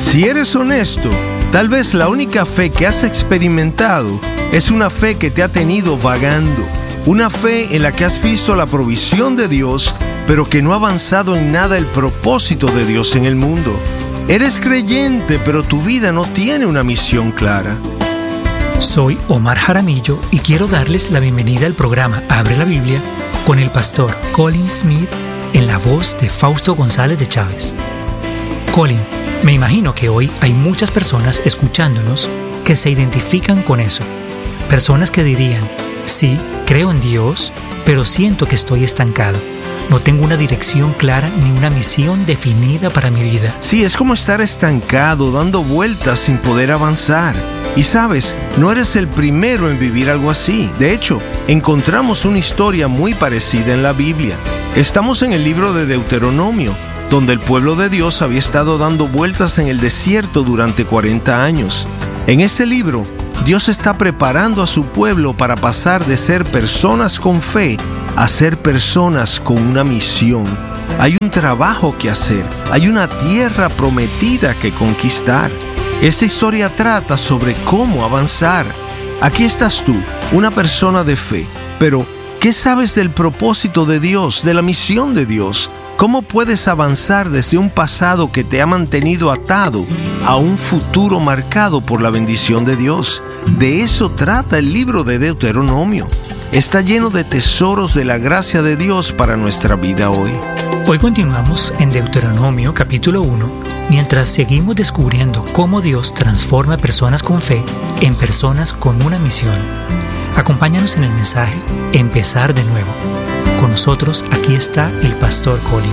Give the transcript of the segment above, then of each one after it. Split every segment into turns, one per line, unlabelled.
Si eres honesto, tal vez la única fe que has experimentado es una fe que te ha tenido vagando, una fe en la que has visto la provisión de Dios, pero que no ha avanzado en nada el propósito de Dios en el mundo. Eres creyente, pero tu vida no tiene una misión clara.
Soy Omar Jaramillo y quiero darles la bienvenida al programa Abre la Biblia con el pastor Colin Smith en la voz de Fausto González de Chávez. Colin, me imagino que hoy hay muchas personas escuchándonos que se identifican con eso. Personas que dirían, sí, creo en Dios, pero siento que estoy estancado. No tengo una dirección clara ni una misión definida para mi vida.
Sí, es como estar estancado, dando vueltas sin poder avanzar. Y sabes, no eres el primero en vivir algo así. De hecho, encontramos una historia muy parecida en la Biblia. Estamos en el libro de Deuteronomio, donde el pueblo de Dios había estado dando vueltas en el desierto durante 40 años. En este libro, Dios está preparando a su pueblo para pasar de ser personas con fe a ser personas con una misión. Hay un trabajo que hacer, hay una tierra prometida que conquistar. Esta historia trata sobre cómo avanzar. Aquí estás tú, una persona de fe, pero ¿qué sabes del propósito de Dios, de la misión de Dios? ¿Cómo puedes avanzar desde un pasado que te ha mantenido atado a un futuro marcado por la bendición de Dios? De eso trata el libro de Deuteronomio. Está lleno de tesoros de la gracia de Dios para nuestra vida hoy.
Hoy continuamos en Deuteronomio capítulo 1, mientras seguimos descubriendo cómo Dios transforma a personas con fe en personas con una misión. Acompáñanos en el mensaje Empezar de Nuevo. Con nosotros aquí está el pastor Colin.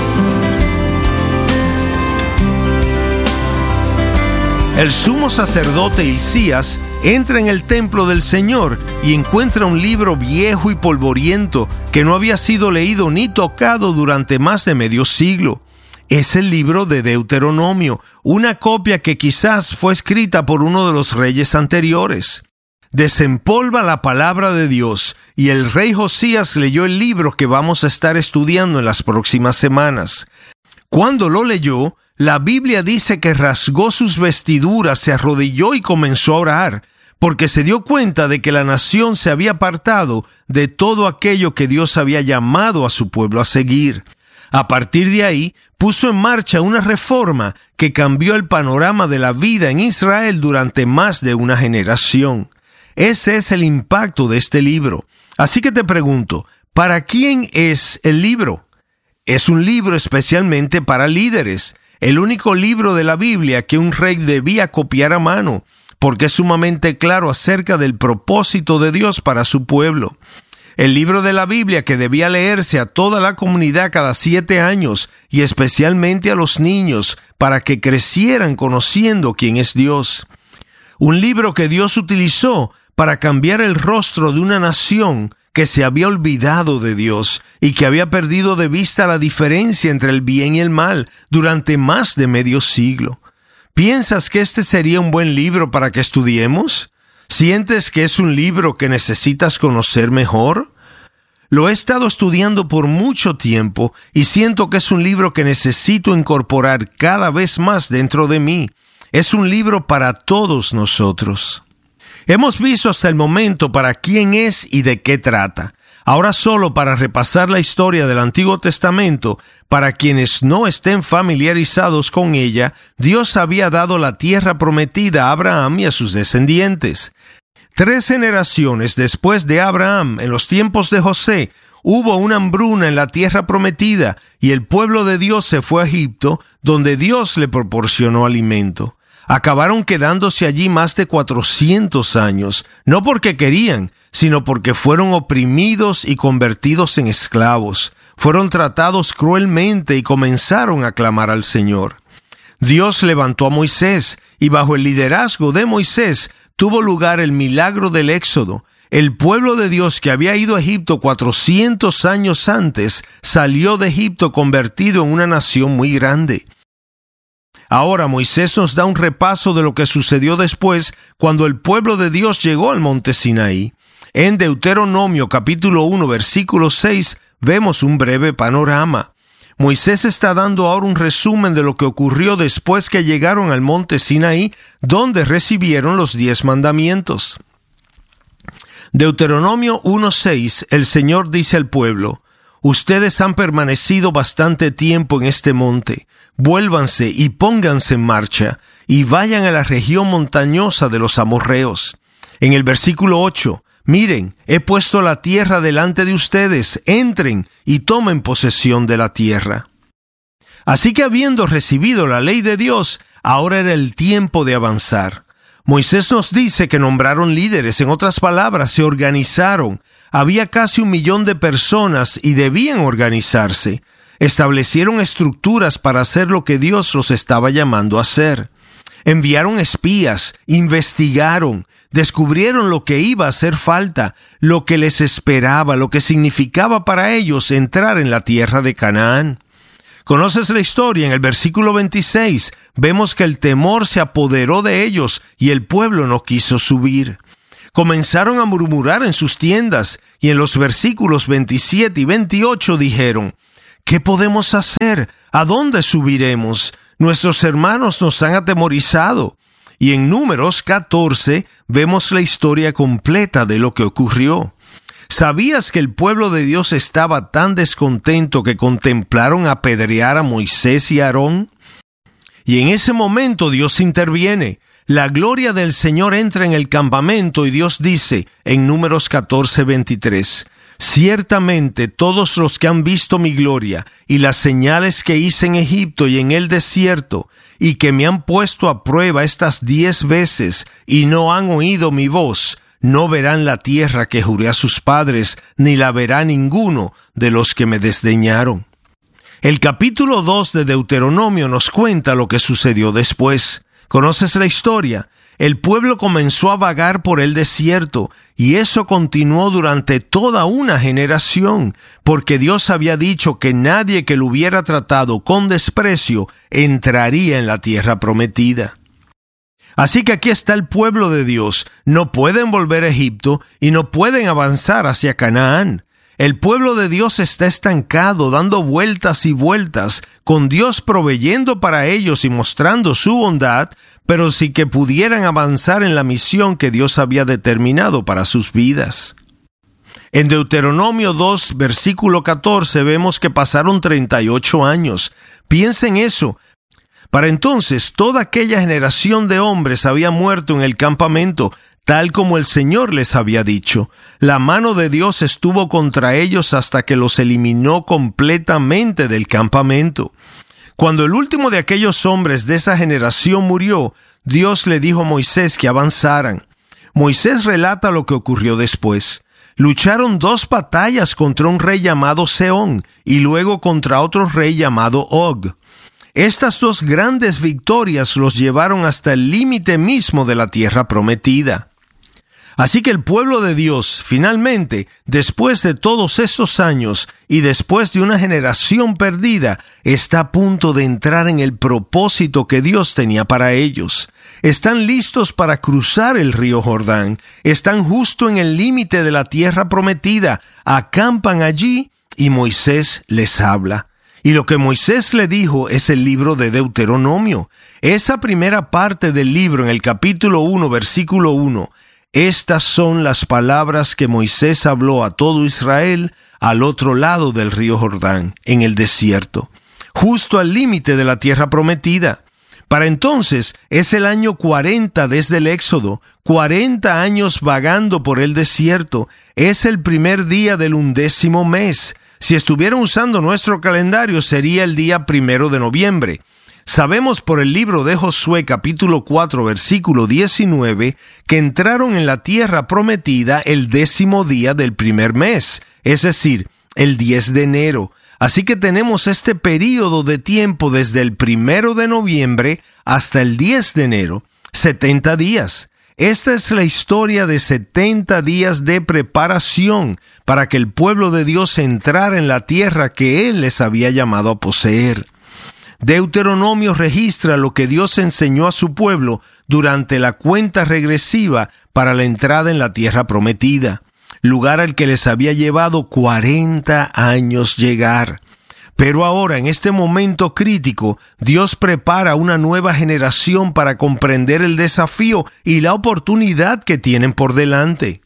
El sumo sacerdote Hilcías entra en el templo del Señor y encuentra un libro viejo y polvoriento que no había sido leído ni tocado durante más de medio siglo. Es el libro de Deuteronomio, una copia que quizás fue escrita por uno de los reyes anteriores. Desempolva la palabra de Dios y el rey Josías leyó el libro que vamos a estar estudiando en las próximas semanas. Cuando lo leyó, la Biblia dice que rasgó sus vestiduras, se arrodilló y comenzó a orar, porque se dio cuenta de que la nación se había apartado de todo aquello que Dios había llamado a su pueblo a seguir. A partir de ahí, puso en marcha una reforma que cambió el panorama de la vida en Israel durante más de una generación. Ese es el impacto de este libro. Así que te pregunto, ¿para quién es el libro? Es un libro especialmente para líderes, el único libro de la Biblia que un rey debía copiar a mano, porque es sumamente claro acerca del propósito de Dios para su pueblo. El libro de la Biblia que debía leerse a toda la comunidad cada 7 años y especialmente a los niños para que crecieran conociendo quién es Dios. Un libro que Dios utilizó para cambiar el rostro de una nación que se había olvidado de Dios y que había perdido de vista la diferencia entre el bien y el mal durante más de medio siglo. ¿Piensas que este sería un buen libro para que estudiemos? ¿Sientes que es un libro que necesitas conocer mejor? Lo he estado estudiando por mucho tiempo y siento que es un libro que necesito incorporar cada vez más dentro de mí. Es un libro para todos nosotros. Hemos visto hasta el momento para quién es y de qué trata. Ahora solo para repasar la historia del Antiguo Testamento, para quienes no estén familiarizados con ella, Dios había dado la tierra prometida a Abraham y a sus descendientes. 3 generaciones después de Abraham, en los tiempos de José, hubo una hambruna en la tierra prometida y el pueblo de Dios se fue a Egipto, donde Dios le proporcionó alimento. Acabaron quedándose allí más de 400 años, no porque querían, sino porque fueron oprimidos y convertidos en esclavos. Fueron tratados cruelmente y comenzaron a clamar al Señor. Dios levantó a Moisés y bajo el liderazgo de Moisés tuvo lugar el milagro del Éxodo. El pueblo de Dios que había ido a Egipto 400 años antes salió de Egipto convertido en una nación muy grande. Ahora Moisés nos da un repaso de lo que sucedió después cuando el pueblo de Dios llegó al monte Sinaí. En Deuteronomio capítulo 1 versículo 6 vemos un breve panorama. Moisés está dando ahora un resumen de lo que ocurrió después que llegaron al monte Sinaí, donde recibieron los 10 mandamientos. Deuteronomio 1:6, el Señor dice al pueblo: ustedes han permanecido bastante tiempo en este monte. Vuélvanse y pónganse en marcha, y vayan a la región montañosa de los amorreos. En el versículo 8, miren, he puesto la tierra delante de ustedes, entren y tomen posesión de la tierra. Así que habiendo recibido la ley de Dios, ahora era el tiempo de avanzar. Moisés nos dice que nombraron líderes, en otras palabras, se organizaron. Había casi 1 millón de personas y debían organizarse. Establecieron estructuras para hacer lo que Dios los estaba llamando a hacer. Enviaron espías, investigaron, descubrieron lo que iba a hacer falta, lo que les esperaba, lo que significaba para ellos entrar en la tierra de Canaán. ¿Conoces la historia? En el versículo 26 vemos que el temor se apoderó de ellos y el pueblo no quiso subir. Comenzaron a murmurar en sus tiendas y en los versículos 27 y 28 dijeron: ¿qué podemos hacer? ¿A dónde subiremos? Nuestros hermanos nos han atemorizado. Y en Números 14 vemos la historia completa de lo que ocurrió. ¿Sabías que el pueblo de Dios estaba tan descontento que contemplaron apedrear a Moisés y a Aarón? Y en ese momento Dios interviene. La gloria del Señor entra en el campamento y Dios dice en Números 14:23: ciertamente todos los que han visto mi gloria y las señales que hice en Egipto y en el desierto, y que me han puesto a prueba estas 10 veces y no han oído mi voz, no verán la tierra que juré a sus padres, ni la verá ninguno de los que me desdeñaron. El capítulo 2 de Deuteronomio nos cuenta lo que sucedió después. ¿Conoces la historia? El pueblo comenzó a vagar por el desierto, y eso continuó durante toda una generación, porque Dios había dicho que nadie que lo hubiera tratado con desprecio entraría en la tierra prometida. Así que aquí está el pueblo de Dios. No pueden volver a Egipto y no pueden avanzar hacia Canaán. El pueblo de Dios está estancado, dando vueltas y vueltas, con Dios proveyendo para ellos y mostrando su bondad, pero sin que pudieran avanzar en la misión que Dios había determinado para sus vidas. En Deuteronomio 2, versículo 14, vemos que pasaron 38 años. Piensa en eso. Para entonces, toda aquella generación de hombres había muerto en el campamento, tal como el Señor les había dicho. La mano de Dios estuvo contra ellos hasta que los eliminó completamente del campamento. Cuando el último de aquellos hombres de esa generación murió, Dios le dijo a Moisés que avanzaran. Moisés relata lo que ocurrió después. Lucharon 2 batallas contra un rey llamado Sehón y luego contra otro rey llamado Og. Estas 2 grandes victorias los llevaron hasta el límite mismo de la tierra prometida. Así que el pueblo de Dios, finalmente, después de todos estos años y después de una generación perdida, está a punto de entrar en el propósito que Dios tenía para ellos. Están listos para cruzar el río Jordán, están justo en el límite de la tierra prometida, acampan allí y Moisés les habla. Y lo que Moisés le dijo es el libro de Deuteronomio. Esa primera parte del libro, en el capítulo 1, versículo 1, estas son las palabras que Moisés habló a todo Israel al otro lado del río Jordán, en el desierto, justo al límite de la tierra prometida. Para entonces es el año 40 desde el Éxodo, 40 años vagando por el desierto. Es el primer día del 11º mes. Si estuvieran usando nuestro calendario, sería el día 1 de noviembre. Sabemos por el libro de Josué capítulo 4 versículo 19 que entraron en la tierra prometida el 10º día del primer mes, es decir, el 10 de enero. Así que tenemos este período de tiempo desde el 1 de noviembre hasta el 10 de enero, 70 días. Esta es la historia de 70 días de preparación para que el pueblo de Dios entrara en la tierra que Él les había llamado a poseer. Deuteronomio registra lo que Dios enseñó a su pueblo durante la cuenta regresiva para la entrada en la tierra prometida, lugar al que les había llevado 40 años llegar. Pero ahora, en este momento crítico, Dios prepara una nueva generación para comprender el desafío y la oportunidad que tienen por delante.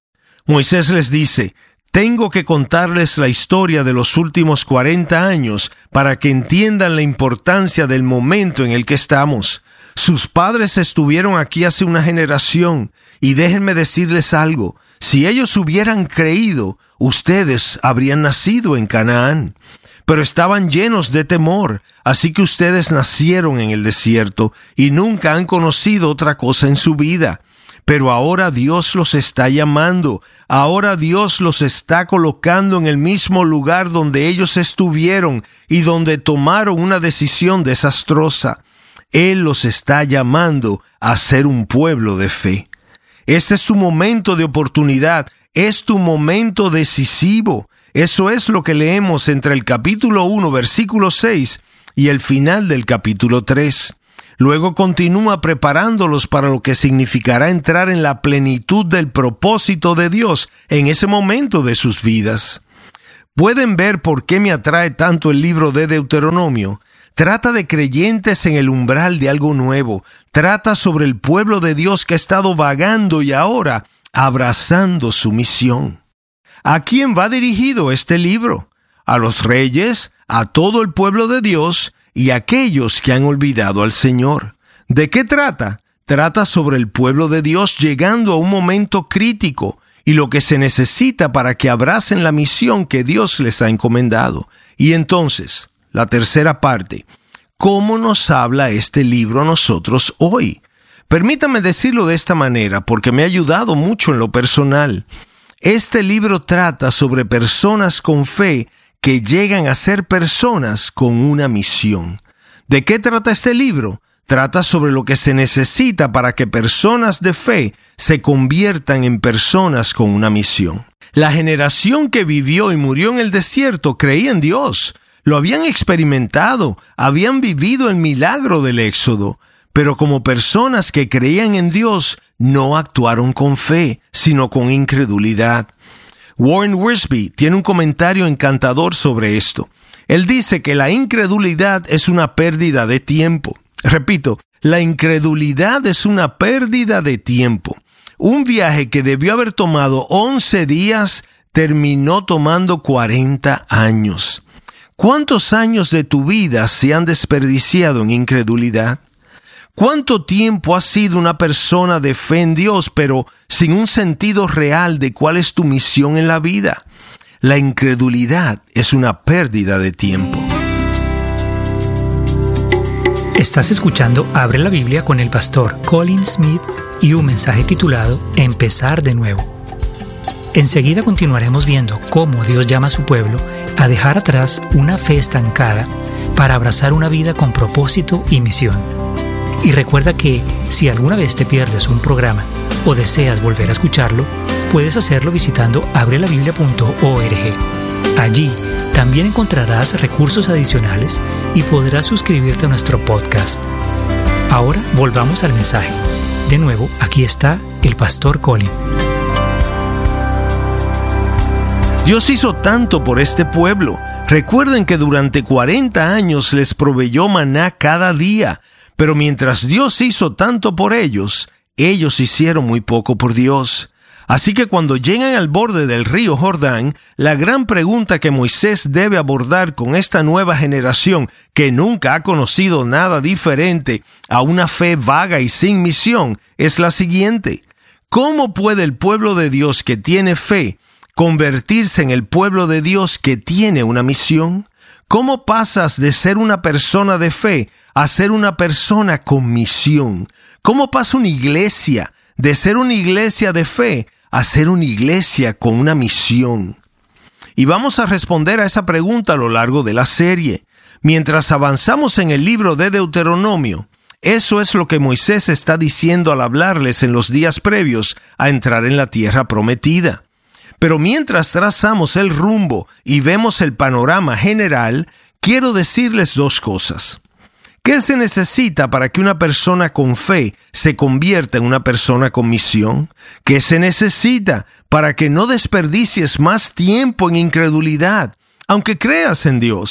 Moisés les dice: tengo que contarles la historia de los últimos 40 años para que entiendan la importancia del momento en el que estamos. Sus padres estuvieron aquí hace una generación, y déjenme decirles algo: si ellos hubieran creído, ustedes habrían nacido en Canaán. Pero estaban llenos de temor, así que ustedes nacieron en el desierto y nunca han conocido otra cosa en su vida. Pero ahora Dios los está llamando, ahora Dios los está colocando en el mismo lugar donde ellos estuvieron y donde tomaron una decisión desastrosa. Él los está llamando a ser un pueblo de fe. Este es tu momento de oportunidad, es tu momento decisivo. Eso es lo que leemos entre el capítulo 1, versículo 6 y el final del capítulo 3. Luego continúa preparándolos para lo que significará entrar en la plenitud del propósito de Dios en ese momento de sus vidas. ¿Pueden ver por qué me atrae tanto el libro de Deuteronomio? Trata de creyentes en el umbral de algo nuevo. Trata sobre el pueblo de Dios que ha estado vagando y ahora abrazando su misión. ¿A quién va dirigido este libro? A los reyes, a todo el pueblo de Dios y a aquellos que han olvidado al Señor. ¿De qué trata? Trata sobre el pueblo de Dios llegando a un momento crítico y lo que se necesita para que abracen la misión que Dios les ha encomendado. Y entonces, la tercera parte: ¿cómo nos habla este libro a nosotros hoy? Permítame decirlo de esta manera porque me ha ayudado mucho en lo personal. Este libro trata sobre personas con fe que llegan a ser personas con una misión. ¿De qué trata este libro? Trata sobre lo que se necesita para que personas de fe se conviertan en personas con una misión. La generación que vivió y murió en el desierto creía en Dios. Lo habían experimentado, habían vivido el milagro del Éxodo. Pero como personas que creían en Dios, no actuaron con fe, sino con incredulidad. Warren Wiersbe tiene un comentario encantador sobre esto. Él dice que la incredulidad es una pérdida de tiempo. Repito, la incredulidad es una pérdida de tiempo. Un viaje que debió haber tomado 11 días terminó tomando 40 años. ¿Cuántos años de tu vida se han desperdiciado en incredulidad? ¿Cuánto tiempo has sido una persona de fe en Dios, pero sin un sentido real de cuál es tu misión en la vida? La incredulidad es una pérdida de tiempo.
Estás escuchando Abre la Biblia con el pastor Colin Smith y un mensaje titulado Empezar de nuevo. Enseguida continuaremos viendo cómo Dios llama a su pueblo a dejar atrás una fe estancada para abrazar una vida con propósito y misión. Y recuerda que, si alguna vez te pierdes un programa o deseas volver a escucharlo, puedes hacerlo visitando abrelabiblia.org. Allí también encontrarás recursos adicionales y podrás suscribirte a nuestro podcast. Ahora volvamos al mensaje. De nuevo, aquí está el pastor Colin.
Dios hizo tanto por este pueblo. Recuerden que durante 40 años les proveyó maná cada día. Pero mientras Dios hizo tanto por ellos, ellos hicieron muy poco por Dios. Así que cuando llegan al borde del río Jordán, la gran pregunta que Moisés debe abordar con esta nueva generación que nunca ha conocido nada diferente a una fe vaga y sin misión es la siguiente: ¿cómo puede el pueblo de Dios que tiene fe convertirse en el pueblo de Dios que tiene una misión? ¿Cómo pasas de ser una persona de fe a ser una persona con misión? ¿Cómo pasa una iglesia de ser una iglesia de fe a ser una iglesia con una misión? Y vamos a responder a esa pregunta a lo largo de la serie. Mientras avanzamos en el libro de Deuteronomio, eso es lo que Moisés está diciendo al hablarles en los días previos a entrar en la tierra prometida. Pero mientras trazamos el rumbo y vemos el panorama general, quiero decirles dos cosas. ¿Qué se necesita para que una persona con fe se convierta en una persona con misión? ¿Qué se necesita para que no desperdicies más tiempo en incredulidad, aunque creas en Dios?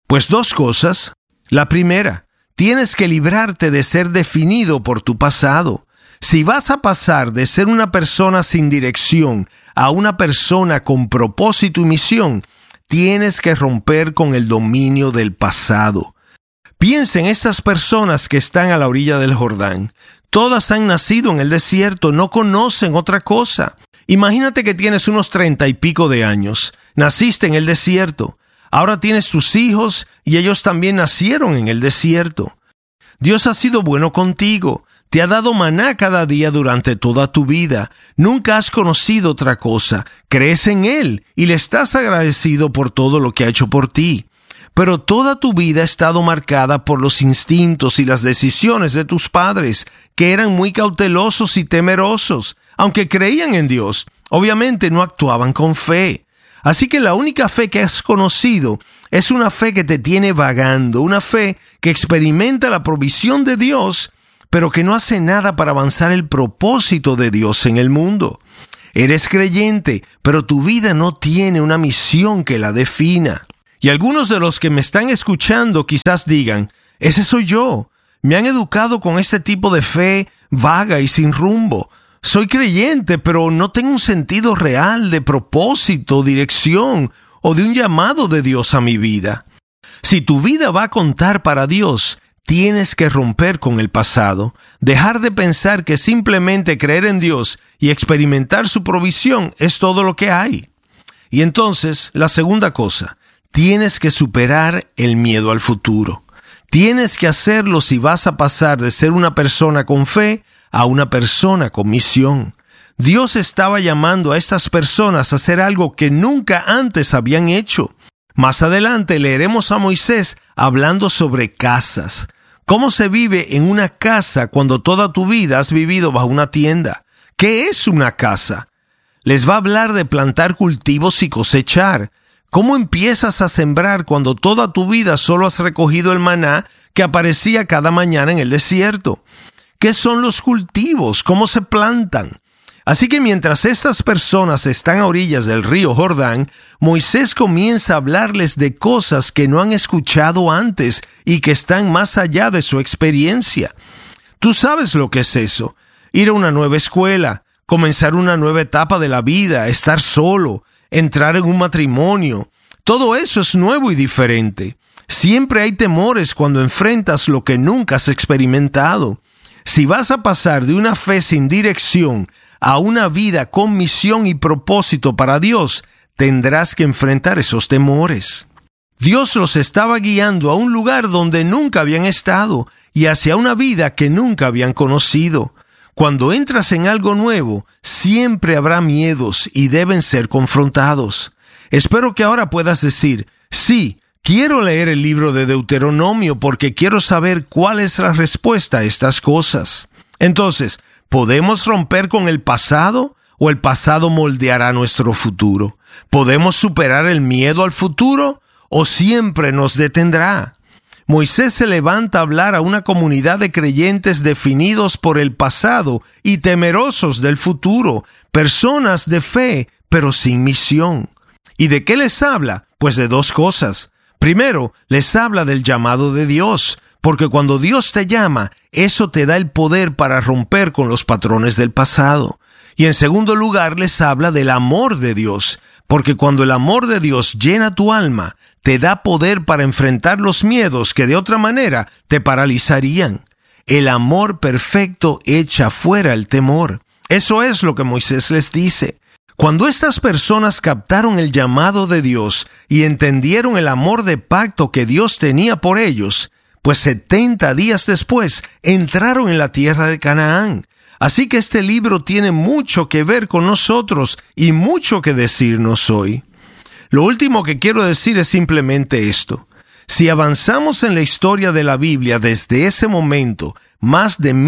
Pues dos cosas. La primera, tienes que librarte de ser definido por tu pasado. Si vas a pasar de ser una persona sin dirección a una persona con propósito y misión, tienes que romper con el dominio del pasado. Piensa en estas personas que están a la orilla del Jordán. Todas han nacido en el desierto, no conocen otra cosa. Imagínate que tienes unos 30 y pico de años. Naciste en el desierto. Ahora tienes tus hijos y ellos también nacieron en el desierto. Dios ha sido bueno contigo. Te ha dado maná cada día durante toda tu vida. Nunca has conocido otra cosa. Crees en Él y le estás agradecido por todo lo que ha hecho por ti. Pero toda tu vida ha estado marcada por los instintos y las decisiones de tus padres, que eran muy cautelosos y temerosos. Aunque creían en Dios, obviamente no actuaban con fe. Así que la única fe que has conocido es una fe que te tiene vagando, una fe que experimenta la provisión de Dios, pero que no hace nada para avanzar el propósito de Dios en el mundo. Eres creyente, pero tu vida no tiene una misión que la defina. Y algunos de los que me están escuchando quizás digan, ese soy yo. Me han educado con este tipo de fe vaga y sin rumbo. Soy creyente, pero no tengo un sentido real de propósito, dirección o de un llamado de Dios a mi vida. Si tu vida va a contar para Dios, tienes que romper con el pasado, dejar de pensar que simplemente creer en Dios y experimentar su provisión es todo lo que hay. Y entonces, la segunda cosa, tienes que superar el miedo al futuro. Tienes que hacerlo si vas a pasar de ser una persona con fe a una persona con misión. Dios estaba llamando a estas personas a hacer algo que nunca antes habían hecho. Más adelante leeremos a Moisés hablando sobre casas. ¿Cómo se vive en una casa cuando toda tu vida has vivido bajo una tienda? ¿Qué es una casa? Les va a hablar de plantar cultivos y cosechar. ¿Cómo empiezas a sembrar cuando toda tu vida solo has recogido el maná que aparecía cada mañana en el desierto? ¿Qué son los cultivos? ¿Cómo se plantan? Así que mientras estas personas están a orillas del río Jordán, Moisés comienza a hablarles de cosas que no han escuchado antes y que están más allá de su experiencia. Tú sabes lo que es eso: ir a una nueva escuela, comenzar una nueva etapa de la vida, estar solo, entrar en un matrimonio. Todo eso es nuevo y diferente. Siempre hay temores cuando enfrentas lo que nunca has experimentado. Si vas a pasar de una fe sin dirección a una vida con misión y propósito para Dios, tendrás que enfrentar esos temores. Dios los estaba guiando a un lugar donde nunca habían estado y hacia una vida que nunca habían conocido. Cuando entras en algo nuevo, siempre habrá miedos y deben ser confrontados. Espero que ahora puedas decir, sí, quiero leer el libro de Deuteronomio porque quiero saber cuál es la respuesta a estas cosas. Entonces, ¿podemos romper con el pasado o el pasado moldeará nuestro futuro? ¿Podemos superar el miedo al futuro o siempre nos detendrá? Moisés se levanta a hablar a una comunidad de creyentes definidos por el pasado y temerosos del futuro, personas de fe, pero sin misión. ¿Y de qué les habla? Pues de dos cosas. Primero, les habla del llamado de Dios, porque cuando Dios te llama, eso te da el poder para romper con los patrones del pasado. Y en segundo lugar, les habla del amor de Dios, porque cuando el amor de Dios llena tu alma, te da poder para enfrentar los miedos que de otra manera te paralizarían. El amor perfecto echa fuera el temor. Eso es lo que Moisés les dice. Cuando estas personas captaron el llamado de Dios y entendieron el amor de pacto que Dios tenía por ellos, pues 70 días después entraron en la tierra de Canaán. Así que este libro tiene mucho que ver con nosotros y mucho que decirnos hoy. Lo último que quiero decir es simplemente esto. Si avanzamos en la historia de la Biblia desde ese momento, más de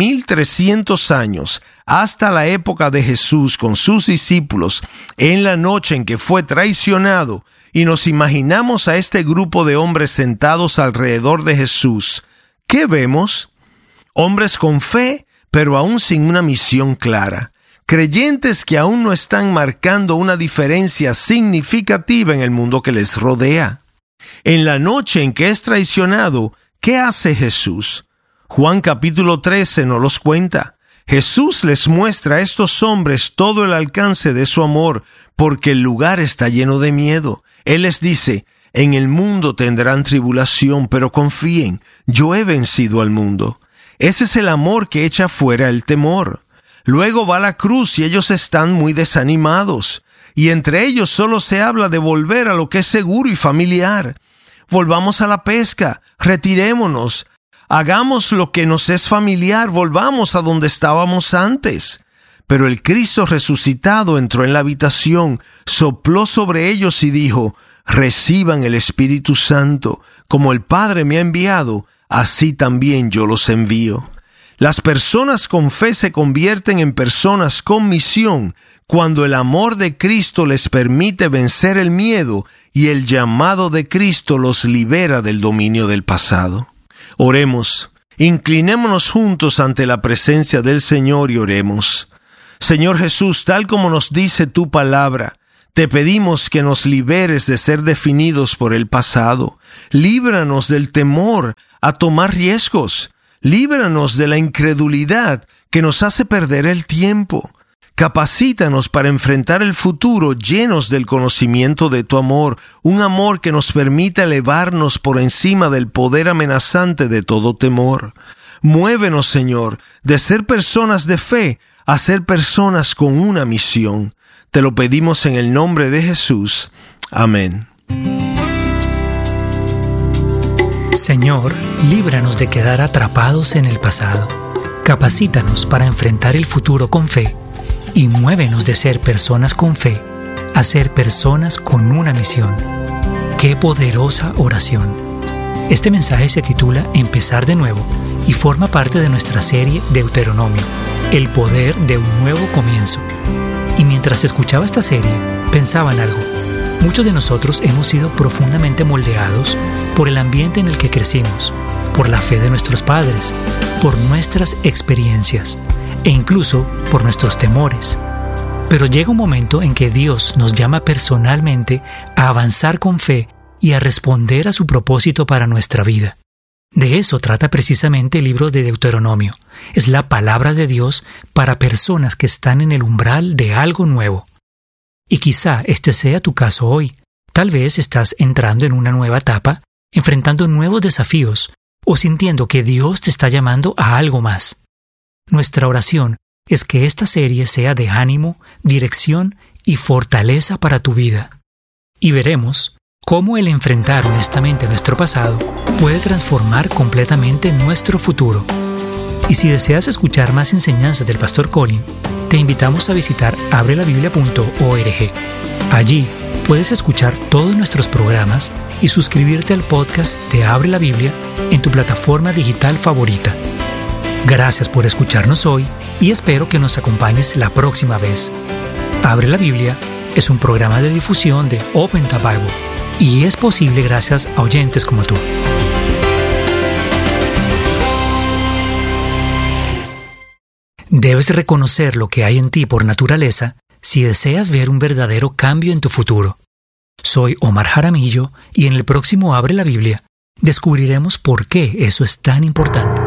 1300 años, hasta la época de Jesús con sus discípulos, en la noche en que fue traicionado, y nos imaginamos a este grupo de hombres sentados alrededor de Jesús, ¿qué vemos? Hombres con fe, pero aún sin una misión clara. Creyentes que aún no están marcando una diferencia significativa en el mundo que les rodea. En la noche en que es traicionado, ¿qué hace Jesús? Juan capítulo 13 nos los cuenta. Jesús les muestra a estos hombres todo el alcance de su amor, porque el lugar está lleno de miedo. Él les dice: en el mundo tendrán tribulación, pero confíen, yo he vencido al mundo. Ese es el amor que echa fuera el temor. Luego va a la cruz y ellos están muy desanimados. Y entre ellos solo se habla de volver a lo que es seguro y familiar. Volvamos a la pesca, retirémonos, hagamos lo que nos es familiar, volvamos a donde estábamos antes. Pero el Cristo resucitado entró en la habitación, sopló sobre ellos y dijo: reciban el Espíritu Santo, como el Padre me ha enviado, así también yo los envío. Las personas con fe se convierten en personas con misión cuando el amor de Cristo les permite vencer el miedo y el llamado de Cristo los libera del dominio del pasado. Oremos, inclinémonos juntos ante la presencia del Señor y oremos. Señor Jesús, tal como nos dice tu palabra, te pedimos que nos liberes de ser definidos por el pasado. Líbranos del temor a tomar riesgos. Líbranos de la incredulidad que nos hace perder el tiempo. Capacítanos para enfrentar el futuro llenos del conocimiento de tu amor, un amor que nos permita elevarnos por encima del poder amenazante de todo temor. Muévenos, Señor, de ser personas de fe a ser personas con una misión. Te lo pedimos en el nombre de Jesús. Amén.
Señor, líbranos de quedar atrapados en el pasado. Capacítanos para enfrentar el futuro con fe y muévenos de ser personas con fe a ser personas con una misión. ¡Qué poderosa oración! Este mensaje se titula Empezar de nuevo y forma parte de nuestra serie Deuteronomio, el poder de un nuevo comienzo. Y mientras escuchaba esta serie, pensaba en algo. Muchos de nosotros hemos sido profundamente moldeados por el ambiente en el que crecimos, por la fe de nuestros padres, por nuestras experiencias e incluso por nuestros temores. Pero llega un momento en que Dios nos llama personalmente a avanzar con fe y a responder a su propósito para nuestra vida. De eso trata precisamente el libro de Deuteronomio. Es la palabra de Dios para personas que están en el umbral de algo nuevo. Y quizá este sea tu caso hoy. Tal vez estás entrando en una nueva etapa, enfrentando nuevos desafíos o sintiendo que Dios te está llamando a algo más. Nuestra oración es que esta serie sea de ánimo, dirección y fortaleza para tu vida. Y veremos cómo el enfrentar honestamente nuestro pasado puede transformar completamente nuestro futuro. Y si deseas escuchar más enseñanzas del Pastor Colin, te invitamos a visitar abrelabiblia.org. Allí puedes escuchar todos nuestros programas y suscribirte al podcast de Abre la Biblia en tu plataforma digital favorita. Gracias por escucharnos hoy y espero que nos acompañes la próxima vez. Abre la Biblia es un programa de difusión de Open the Bible y es posible gracias a oyentes como tú. Debes reconocer lo que hay en ti por naturaleza si deseas ver un verdadero cambio en tu futuro. Soy Omar Jaramillo y en el próximo Abre la Biblia descubriremos por qué eso es tan importante.